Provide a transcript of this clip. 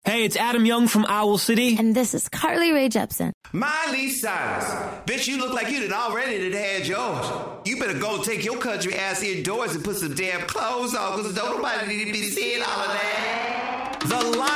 Hey, it's Adam Young from Owl City. And this is Carly Rae Jepsen. Miley Cyrus. Bitch, you look like you done already had yours. You better go take your country ass indoors and put some damn clothes on, because don't nobody need to be seeing all of that. The